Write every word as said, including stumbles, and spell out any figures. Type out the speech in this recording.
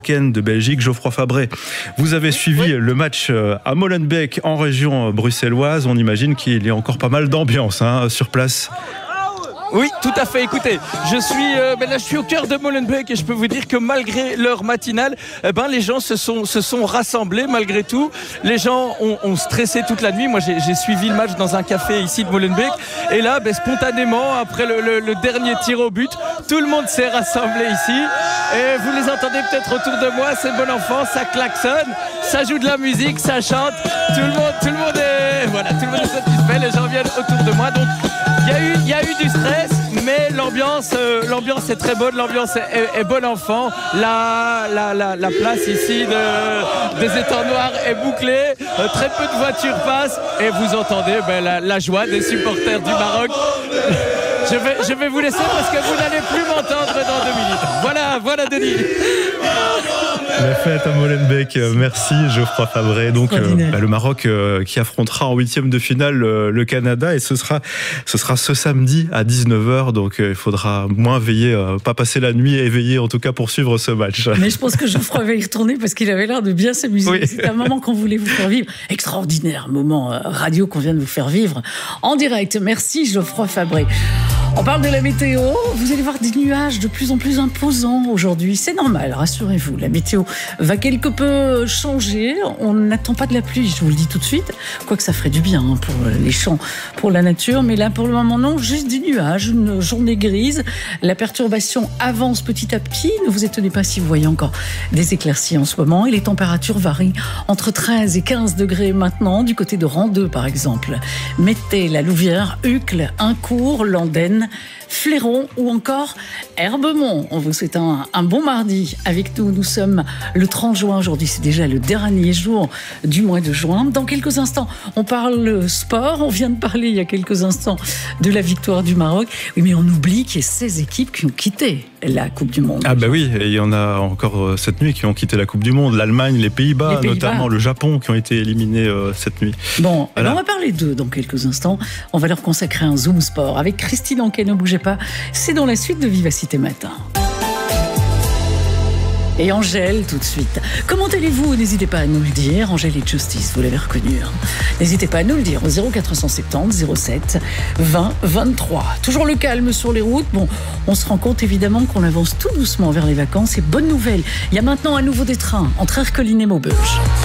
de Belgique, Geoffroy Fabré. Vous avez suivi oui. le match à Molenbeek en région bruxelloise. On imagine qu'il y a encore pas mal d'ambiance hein, sur place. Oui, tout à fait. Écoutez, je suis, euh, ben là, je suis au cœur de Molenbeek et je peux vous dire que malgré l'heure matinale, eh ben, les gens se sont, se sont rassemblés malgré tout. Les gens ont, ont stressé toute la nuit. Moi, j'ai, j'ai suivi le match dans un café ici de Molenbeek. Et là, ben, spontanément, après le, le, le dernier tir au but, tout le monde s'est rassemblé ici. Et vous les entendez peut-être autour de moi. C'est bon enfant, ça klaxonne, ça joue de la musique, ça chante. Tout le monde, tout le monde est, voilà, tout le monde est satisfait. Les gens viennent autour de moi. Donc, il y a eu, il y a eu du stress, mais l'ambiance, euh, l'ambiance est très bonne, l'ambiance est, est, est bonne enfant. La, la, la, la place ici de, des étangs noirs est bouclée, euh, très peu de voitures passent et vous entendez ben, la, la joie des supporters du Maroc. Je vais, je vais vous laisser parce que vous n'allez plus m'entendre dans deux minutes. Voilà, voilà Denis. La fête à Molenbeek, merci Geoffroy Fabré. Donc euh, bah, le Maroc euh, qui affrontera en huitième de finale euh, le Canada et ce sera, ce sera ce samedi à dix-neuf heures. Donc euh, il faudra moins veiller, euh, pas passer la nuit éveillé en tout cas pour suivre ce match. Mais je pense que Geoffroy va y retourner parce qu'il avait l'air de bien s'amuser. Oui. C'est un moment qu'on voulait vous faire vivre. Extraordinaire moment euh, radio qu'on vient de vous faire vivre en direct. Merci Geoffroy Fabré. On parle de la météo. Vous allez voir des nuages de plus en plus imposants aujourd'hui. C'est normal, rassurez-vous. La météo va quelque peu changer. On n'attend pas de la pluie, je vous le dis tout de suite. Quoique ça ferait du bien hein, pour les champs, pour la nature. Mais là, pour le moment, non, juste des nuages, une journée grise. La perturbation avance petit à petit. Ne vous étonnez pas si vous voyez encore des éclaircies en ce moment. Et les températures varient entre treize et quinze degrés maintenant, du côté de Randeux, par exemple. Mettez la Louvière, Uccle, Incourt, Landaine, Fléron ou encore Herbemont. On vous souhaite un, un bon mardi avec nous. Nous sommes le trente juin. Aujourd'hui, c'est déjà le dernier jour du mois de juin. Dans quelques instants, on parle sport. On vient de parler il y a quelques instants de la victoire du Maroc. Oui, mais on oublie qu'il y a seize équipes qui ont quitté la Coupe du Monde. Ah bah oui, et il y en a encore cette nuit qui ont quitté la Coupe du Monde. L'Allemagne, les Pays-Bas, les Pays-Bas. Notamment le Japon qui ont été éliminés euh, cette nuit. Bon, voilà. On va parler d'eux dans quelques instants. On va leur consacrer un Zoom Sport avec Christine Anquet. Ne bougez pas. C'est dans la suite de Vivacité Matin. Et Angèle, tout de suite. Comment allez-vous? N'hésitez pas à nous le dire. Angèle et Justice, vous l'avez reconnu. Hein. N'hésitez pas à nous le dire au zéro quatre cent soixante-dix zéro sept vingt vingt-trois. Toujours le calme sur les routes. Bon, on se rend compte évidemment qu'on avance tout doucement vers les vacances. Et bonne nouvelle, il y a maintenant à nouveau des trains entre Erqueline et Maubeuge.